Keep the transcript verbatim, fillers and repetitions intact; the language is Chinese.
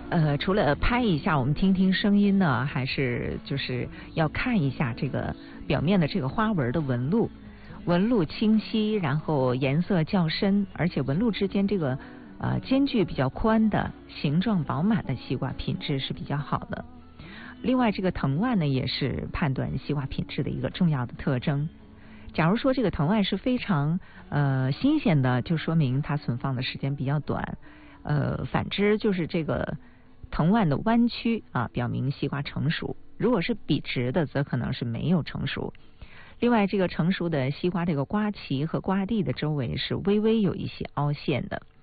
呃，除了拍一下，我们听听声音呢，还是就是要看一下这个表面的这个花纹的纹路，纹路清晰，然后颜色较深，而且纹路之间这个呃间距比较宽的、形状饱满的西瓜品质是比较好的。另外，这个藤蔓呢，也是判断西瓜品质的一个重要的特征。假如说这个藤蔓是非常呃新鲜的，就说明它存放的时间比较短。呃，反之就是这个藤蔓的弯曲啊，表明西瓜成熟。如果是笔直的，则可能是没有成熟。另外，这个成熟的西瓜这个瓜脐和瓜蒂的周围是微微有一些凹陷的。